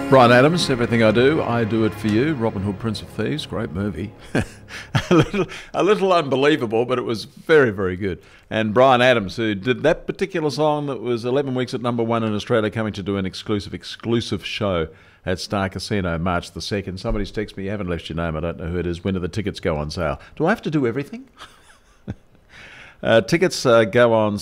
Bryan Adams, Everything I Do It For You. Robin Hood, Prince of Thieves, great movie. a little unbelievable, but it was very, very good. And Bryan Adams, who did that particular song that was 11 weeks at number one in Australia, coming to do an exclusive show at Star Casino March the 2nd. Somebody's texted me, you haven't left your name, I don't know who it is. When do the tickets go on sale? Do I have to do everything? Tickets go on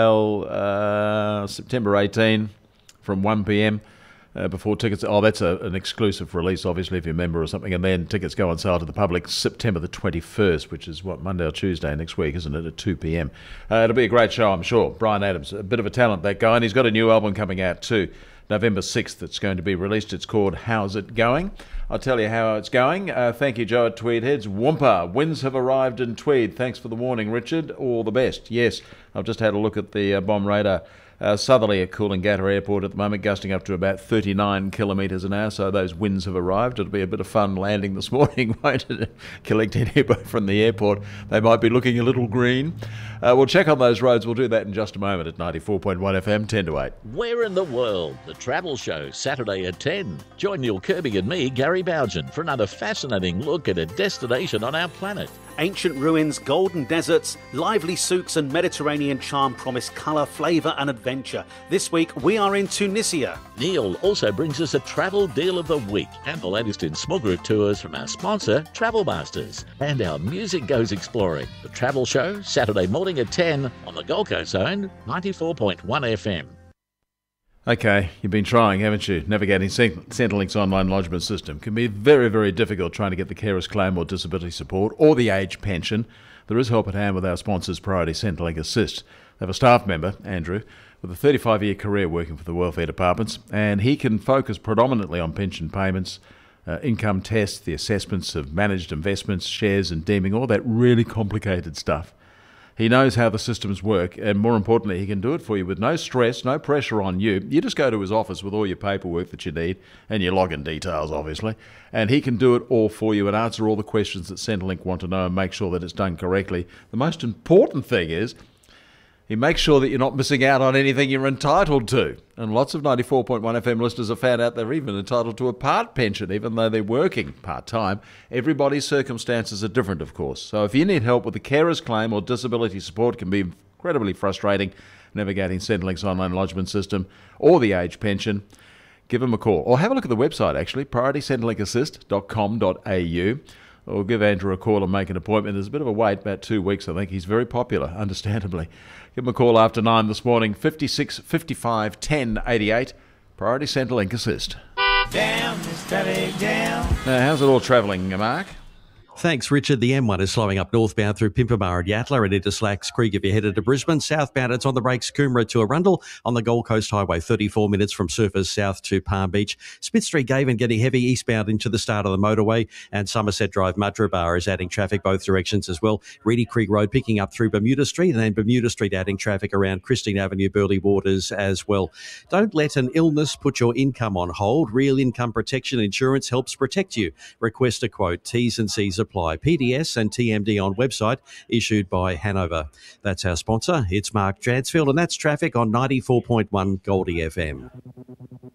sale September 18 from 1 p.m. Before tickets, that's an exclusive release, obviously, if you're a member or something, and then tickets go on sale to the public September the 21st, which is, Monday or Tuesday next week, isn't it, at 2 p.m. It'll be a great show, I'm sure. Bryan Adams, a bit of a talent, that guy, and he's got a new album coming out too, November 6th, that's going to be released. It's called How's It Going? I'll tell you how it's going. Thank you, Joe at Tweed Heads. Whoompa, winds have arrived in Tweed. Thanks for the warning, Richard. All the best. Yes, I've just had a look at the bomb radar. Southerly at Coolangatta Airport at the moment, gusting up to about 39 kilometres an hour, so those winds have arrived. It'll be a bit of fun landing this morning, won't it? Collecting people from the airport. They might be looking a little green. We'll check on those roads. We'll do that in just a moment at 94.1 FM, 10 to 8. Where in the World? The Travel Show, Saturday at 10. Join Neil Kirby and me, Gary Bougen, for another fascinating look at a destination on our planet. Ancient ruins, golden deserts, lively souks and Mediterranean charm promise colour, flavour and adventure. This week we are in Tunisia. Neil also brings us a travel deal of the week and the latest in small group tours from our sponsor, Travel Masters. And our music goes exploring. The Travel Show, Saturday morning at 10 on the Gold Coast Zone, 94.1 FM. Okay, you've been trying, haven't you? Navigating Centrelink's online lodgement system can be very, very difficult trying to get the carer's claim or disability support or the age pension. There is help at hand with our sponsors, Priority Centrelink Assist. They have a staff member, Andrew, with a 35-year career working for the welfare departments, and he can focus predominantly on pension payments, income tests, the assessments of managed investments, shares and deeming, all that really complicated stuff. He knows how the systems work, and more importantly, he can do it for you with no stress, no pressure on you. You just go to his office with all your paperwork that you need, and your login details, obviously, and he can do it all for you and answer all the questions that Centrelink want to know and make sure that it's done correctly. The most important thing is he makes sure that you're not missing out on anything you're entitled to. And lots of 94.1 FM listeners have found out they're even entitled to a part pension, even though they're working part-time. Everybody's circumstances are different, of course. So if you need help with the carer's claim or disability support, can be incredibly frustrating navigating Centrelink's online lodgement system or the age pension, give him a call. Or have a look at the website, actually, prioritycentrelink.com.au. Or give Andrew a call and make an appointment. There's a bit of a wait, about 2 weeks, I think. He's very popular, understandably. Give him a call after 9 this morning, 56 55 10 88. Priority Centrelink Assist. Down, steady down. How's it all travelling, Mark? Thanks, Richard. The M1 is slowing up northbound through Pimpamar and Yatala and into Slacks Creek if you're headed to Brisbane. Southbound, it's on the brakes, Coomera to Arundel. On the Gold Coast Highway, 34 minutes from Surfers South to Palm Beach. Spit Street Gaven getting heavy eastbound into the start of the motorway. And Somerset Drive, Mudgeeraba is adding traffic both directions as well. Reedy Creek Road picking up through Bermuda Street, and then Bermuda Street adding traffic around Christine Avenue, Burleigh Waters as well. Don't let an illness put your income on hold. Real Income Protection Insurance helps protect you. Request a quote. T's and C's apply. PDS and TMD on website, issued by Hanover. That's our sponsor. It's Mark Jansfield, and that's traffic on 94.1 Goldie FM.